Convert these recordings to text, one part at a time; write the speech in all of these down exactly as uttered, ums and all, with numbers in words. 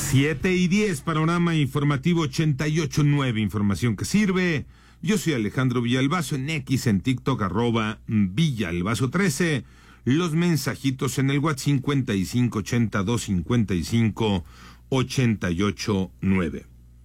Siete y diez, panorama informativo ochenta y ocho nueve, información que sirve. Yo soy Alejandro Villalbazo, en X, en TikTok, arroba Villalbazo trece. Los mensajitos en el WhatsApp cincuenta y cinco ochenta y dos cincuenta y cinco ochenta y ocho nueve.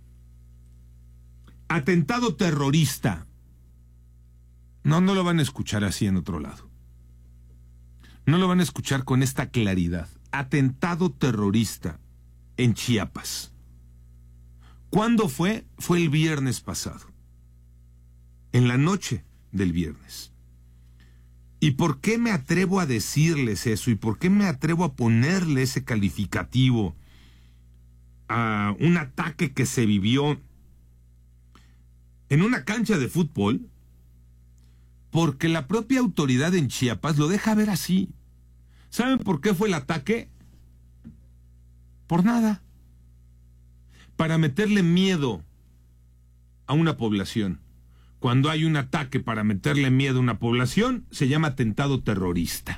Atentado terrorista. No, no lo van a escuchar así en otro lado. No lo van a escuchar con esta claridad. Atentado terrorista en Chiapas. ¿Cuándo fue? Fue el viernes pasado. En la noche del viernes. ¿Y por qué me atrevo a decirles eso? ¿Y por qué me atrevo a ponerle ese calificativo a un ataque que se vivió en una cancha de fútbol? Porque la propia autoridad en Chiapas lo deja ver así. ¿Saben por qué fue el ataque? Por nada. Para meterle miedo a una población. Cuando hay un ataque para meterle miedo a una población, se llama atentado terrorista.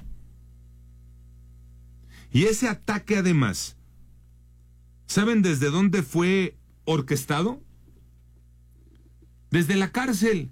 Y ese ataque, además, ¿saben desde dónde fue orquestado? Desde la cárcel.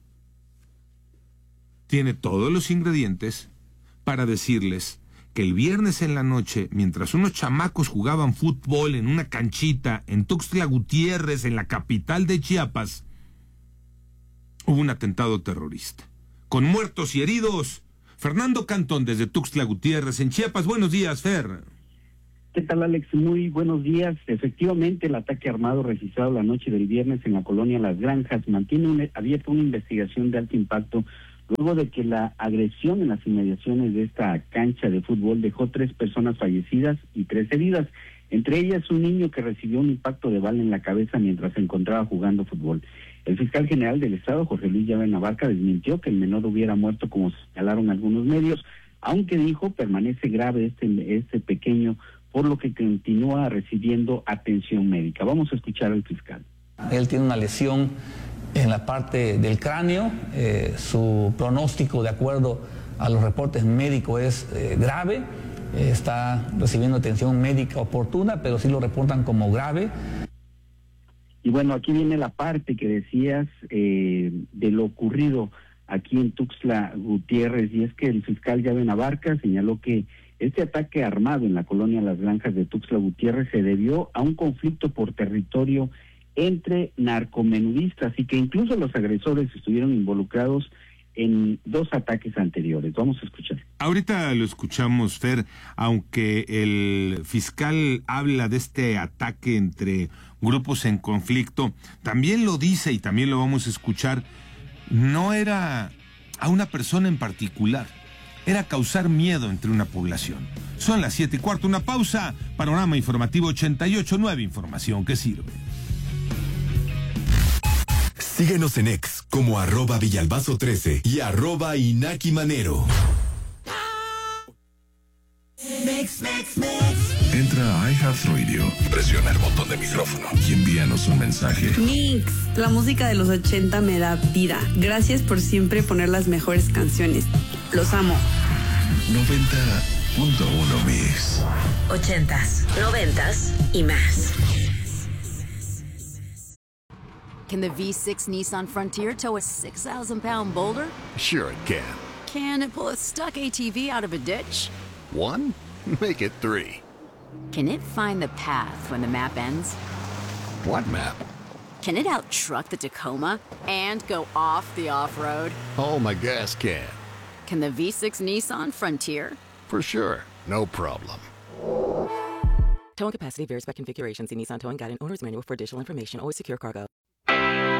Tiene todos los ingredientes para decirles que el viernes en la noche, mientras unos chamacos jugaban fútbol en una canchita en Tuxtla Gutiérrez, en la capital de Chiapas, hubo un atentado terrorista, con muertos y heridos. Fernando Cantón, desde Tuxtla Gutiérrez, en Chiapas. Buenos días, Fer. ¿Qué tal, Alex? Muy buenos días. Efectivamente, el ataque armado registrado la noche del viernes en la colonia Las Granjas mantiene una, abierta una investigación de alto impacto luego de que la agresión en las inmediaciones de esta cancha de fútbol dejó tres personas fallecidas y tres heridas, entre ellas un niño que recibió un impacto de bala en la cabeza mientras se encontraba jugando fútbol. El fiscal general del Estado, Jorge Luis Llaven Abarca, desmintió que el menor hubiera muerto como señalaron algunos medios, aunque dijo permanece grave este, este pequeño, por lo que continúa recibiendo atención médica. Vamos a escuchar al fiscal. Él tiene una lesión en la parte del cráneo, eh, su pronóstico de acuerdo a los reportes médicos es eh, grave, eh, está recibiendo atención médica oportuna, pero sí lo reportan como grave. Y bueno, aquí viene la parte que decías eh, de lo ocurrido aquí en Tuxtla Gutiérrez, y es que el fiscal Llaven Abarca señaló que este ataque armado en la colonia Las Granjas de Tuxtla Gutiérrez se debió a un conflicto por territorio entre narcomenudistas y que incluso los agresores estuvieron involucrados en dos ataques anteriores. Vamos a escuchar. Ahorita lo escuchamos, Fer, aunque el fiscal habla de este ataque entre grupos en conflicto, también lo dice y también lo vamos a escuchar, no era a una persona en particular, era causar miedo entre una población. Son las siete y cuarto, una pausa, panorama informativo ochenta y ocho nueve, información que sirve. Síguenos en X como arroba Villalbazo trece y arroba Inaki Manero. Mix, mix, mix. Entra a iHeartRadio, presiona el botón de micrófono y envíanos un mensaje. Mix, la música de los ochenta me da vida. Gracias por siempre poner las mejores canciones. Los amo. noventa punto uno Mix. Ochentas, noventas y más. Can the V six Nissan Frontier tow a six thousand pound boulder? Sure it can. Can it pull a stuck A T V out of a ditch? One? Make it three. Can it find the path when the map ends? What map? Can it out-truck the Tacoma and go off the off-road? Oh, my gas can. Can the V six Nissan Frontier? For sure. No problem. Towing capacity varies by configuration. See Nissan Towing Guide and Owner's Manual for additional information. Always secure cargo.